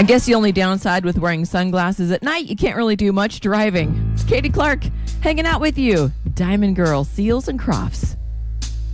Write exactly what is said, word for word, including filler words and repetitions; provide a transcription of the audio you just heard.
guess the only downside with wearing sunglasses at night, you can't really do much driving. It's Katie Clark hanging out with you. Diamond Girl, Seals and Crofts.